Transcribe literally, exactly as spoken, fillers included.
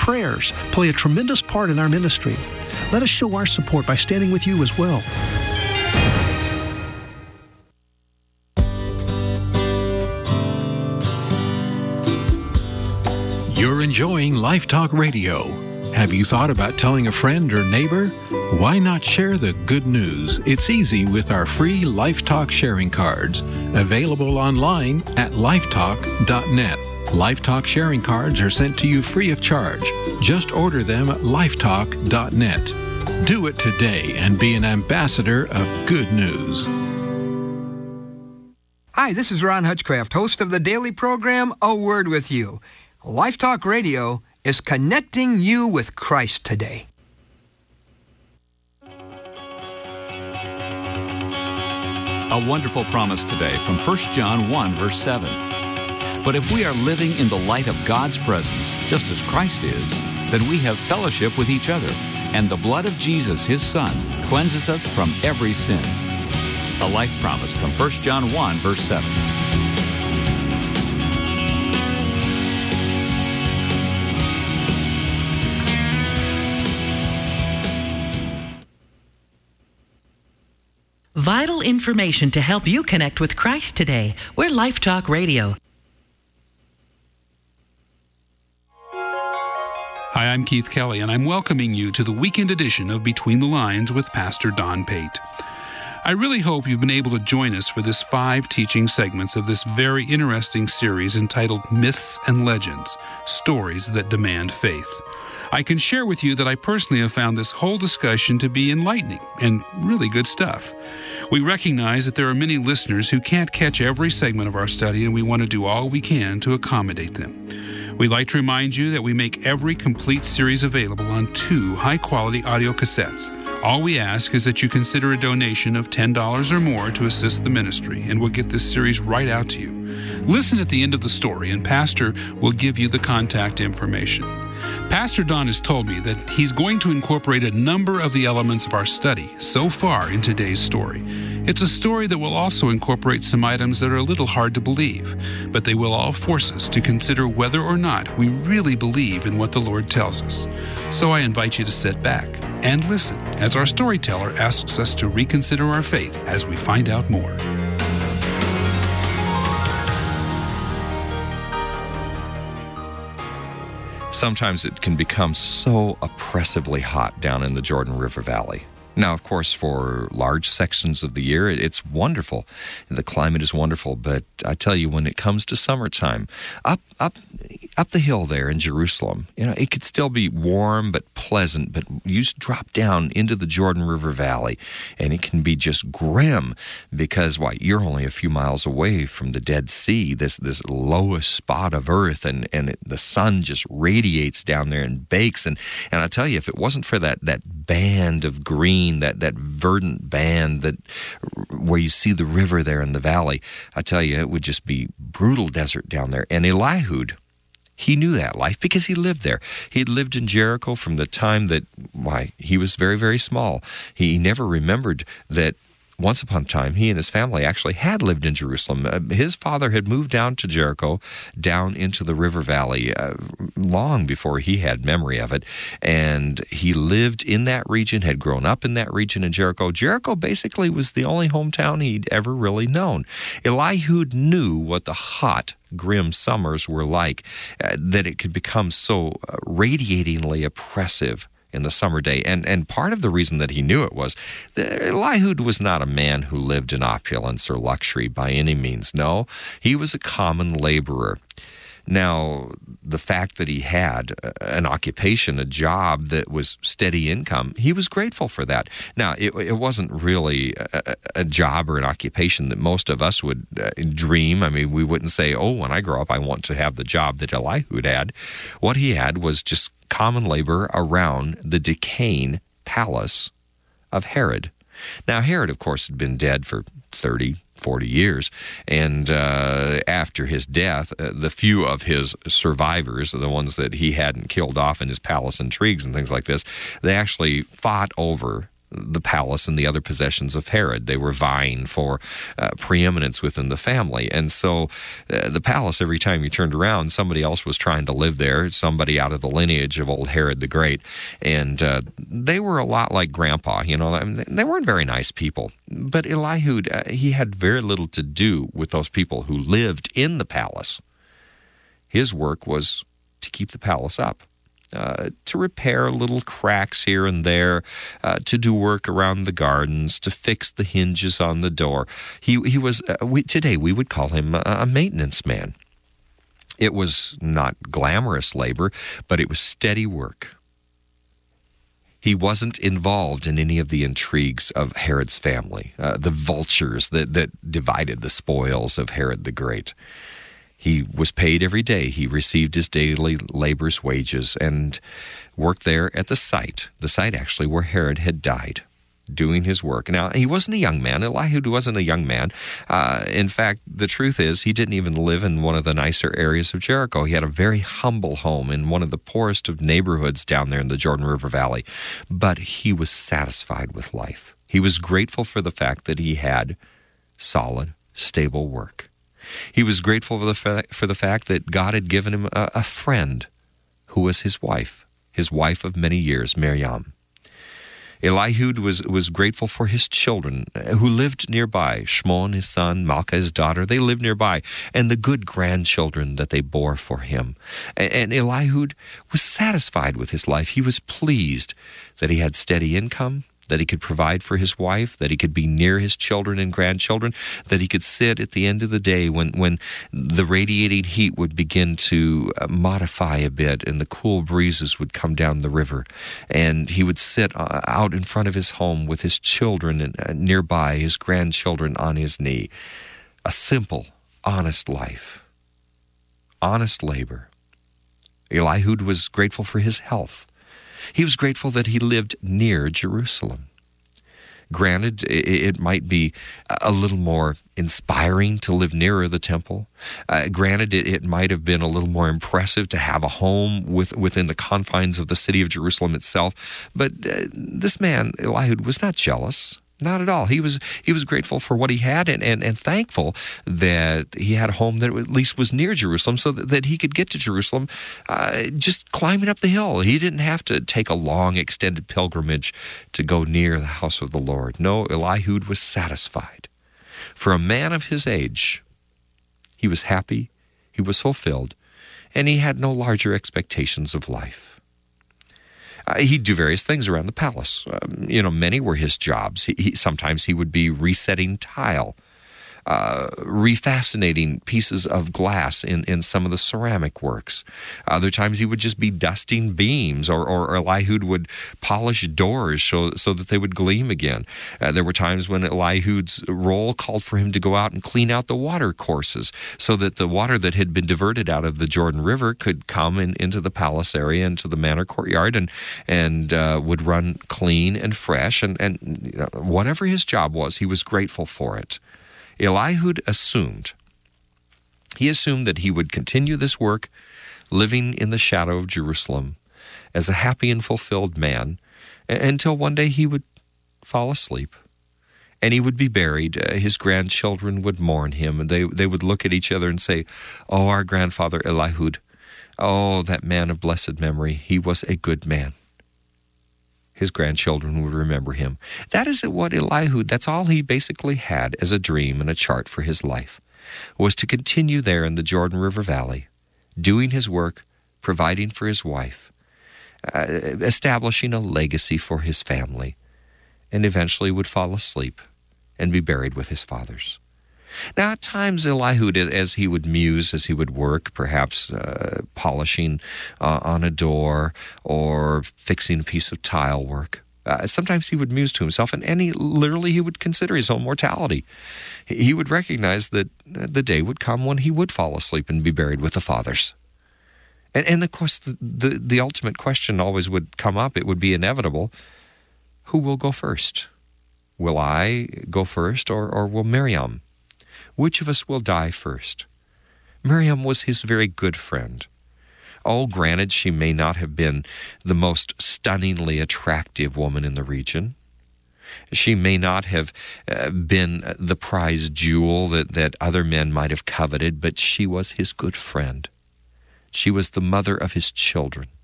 prayers play a tremendous part in our ministry. Let us show our support by standing with you as well. You're enjoying Life Talk Radio. Have you thought about telling a friend or neighbor? Why not share the good news? It's easy with our free Life Talk sharing cards, available online at lifetalk dot net. Life Talk sharing cards are sent to you free of charge. Just order them at lifetalk dot net. Do it today and be an ambassador of good news. Hi, this is Ron Hutchcraft, host of the daily program, A Word With You. Life Talk Radio is connecting you with Christ today. A wonderful promise today from First John one, verse seven. But if we are living in the light of God's presence, just as Christ is, then we have fellowship with each other, and the blood of Jesus, His Son, cleanses us from every sin. A life promise from First John one, verse seven. Vital information to help you connect with Christ today. We're Life Talk Radio. Hi, I'm Keith Kelly, and I'm welcoming you to the weekend edition of Between the Lines with Pastor Don Pate. I really hope you've been able to join us for this five teaching segments of this very interesting series entitled Myths and Legends, Stories That Demand Faith. I can share with you that I personally have found this whole discussion to be enlightening and really good stuff. We recognize that there are many listeners who can't catch every segment of our study, and we want to do all we can to accommodate them. We'd like to remind you that we make every complete series available on two high-quality audio cassettes. All we ask is that you consider a donation of ten dollars or more to assist the ministry, and we'll get this series right out to you. Listen at the end of the story, and Pastor will give you the contact information. Pastor Don has told me that he's going to incorporate a number of the elements of our study so far in today's story. It's a story that will also incorporate some items that are a little hard to believe, but they will all force us to consider whether or not we really believe in what the Lord tells us. So I invite you to sit back and listen as our storyteller asks us to reconsider our faith as we find out more. Sometimes it can become so oppressively hot down in the Jordan River Valley. Now, of course, for large sections of the year, it's wonderful. The climate is wonderful, but I tell you, when it comes to summertime, up up up the hill there in Jerusalem, you know, it could still be warm but pleasant, but you just drop down into the Jordan River Valley, and it can be just grim because, why, you're only a few miles away from the Dead Sea, this this lowest spot of earth, and, and it, the sun just radiates down there and bakes. And, and I tell you, if it wasn't for that, that band of green, that that verdant band that where you see the river there in the valley, I tell you, it would just be brutal desert down there. And Eliud, he knew that life because he lived there. He had lived in Jericho from the time that, why, he was very, very small. He never remembered that once upon a time, he and his family actually had lived in Jerusalem. Uh, his father had moved down to Jericho, down into the river valley, uh, long before he had memory of it. And he lived in that region, had grown up in that region in Jericho. Jericho basically was the only hometown he'd ever really known. Eliud knew what the hot, grim summers were like, uh, that it could become so uh, radiatingly oppressive in the summer day. And and part of the reason that he knew it was that Eliud was not a man who lived in opulence or luxury by any means. No, he was a common laborer. Now, the fact that he had an occupation, a job that was steady income, he was grateful for that. Now, it, it wasn't really a, a job or an occupation that most of us would uh, dream. I mean, we wouldn't say, oh, when I grow up, I want to have the job that Eliud had. What he had was just common labor around the decaying palace of Herod. Now, Herod, of course, had been dead for thirty, forty years, and uh, after his death, uh, the few of his survivors, the ones that he hadn't killed off in his palace intrigues and things like this, they actually fought over the palace and the other possessions of Herod. They were vying for uh, preeminence within the family. And so uh, the palace, every time you turned around, somebody else was trying to live there, somebody out of the lineage of old Herod the Great. And uh, they were a lot like Grandpa, you know. I mean, they weren't very nice people. But Eliud, uh, he had very little to do with those people who lived in the palace. His work was to keep the palace up. Uh, to repair little cracks here and there, uh, to do work around the gardens, to fix the hinges on the door. He he was uh, we, today we would call him a, a maintenance man. It was not glamorous labor, but it was steady work. He wasn't involved in any of the intrigues of Herod's family, uh, the vultures that that divided the spoils of Herod the Great. He was paid every day. He received his daily labor's wages and worked there at the site, the site actually where Herod had died, doing his work. Now, he wasn't a young man. Eliud wasn't a young man. Uh, in fact, the truth is he didn't even live in one of the nicer areas of Jericho. He had a very humble home in one of the poorest of neighborhoods down there in the Jordan River Valley. But he was satisfied with life. He was grateful for the fact that he had solid, stable work. He was grateful for the, fa- for the fact that God had given him a, a friend who was his wife, his wife of many years, Miriam. Eliud was, was grateful for his children who lived nearby. Shimon, his son, Malka, his daughter, they lived nearby, and the good grandchildren that they bore for him. And, and Eliud was satisfied with his life. He was pleased that he had steady income, that he could provide for his wife, that he could be near his children and grandchildren, that he could sit at the end of the day when, when the radiating heat would begin to modify a bit and the cool breezes would come down the river. And he would sit out in front of his home with his children and uh, nearby, his grandchildren on his knee. A simple, honest life. Honest labor. Eliud was grateful for his health. He was grateful that he lived near Jerusalem. Granted, it might be a little more inspiring to live nearer the temple. Uh, granted, it, it might have been a little more impressive to have a home with, within the confines of the city of Jerusalem itself. But uh, this man, Eliud, was not jealous. Not at all. He was he was grateful for what he had and, and, and thankful that he had a home that at least was near Jerusalem so that, that he could get to Jerusalem uh, just climbing up the hill. He didn't have to take a long, extended pilgrimage to go near the house of the Lord. No, Eliud was satisfied. For a man of his age, he was happy, he was fulfilled, and he had no larger expectations of life. Uh, he'd do various things around the palace. Um, you know, many were his jobs. He, he, sometimes he would be resetting tile, uh, refascinating pieces of glass in, in some of the ceramic works. Other times he would just be dusting beams, or, or, or Eliud would polish doors so, so that they would gleam again. Uh, there were times when Eliud's role called for him to go out and clean out the water courses so that the water that had been diverted out of the Jordan River could come in, into the palace area, into the manor courtyard, and, and uh, would run clean and fresh. And, and you know, whatever his job was, he was grateful for it. Eliud assumed, he assumed that he would continue this work, living in the shadow of Jerusalem as a happy and fulfilled man, until one day he would fall asleep and he would be buried. Uh, his grandchildren would mourn him, and they, they would look at each other and say, "Oh, our grandfather Eliud, oh, that man of blessed memory, he was a good man." His grandchildren would remember him. That is what Eliud, that's all he basically had as a dream and a chart for his life, was to continue there in the Jordan River Valley, doing his work, providing for his wife, uh, establishing a legacy for his family, and eventually would fall asleep and be buried with his fathers. Now, at times, Eliud, as he would muse, as he would work, perhaps uh, polishing uh, on a door or fixing a piece of tile work, uh, sometimes he would muse to himself, and, and he, literally he would consider his own mortality. He would recognize that the day would come when he would fall asleep and be buried with the fathers. And, and of course, the, the, the ultimate question always would come up. It would be inevitable. Who will go first? Will I go first, or, or will Miriam? Which of us will die first? Miriam was his very good friend. Oh, granted, she may not have been the most stunningly attractive woman in the region. She may not have uh, been the prized jewel that, that other men might have coveted, but she was his good friend. She was the mother of his children.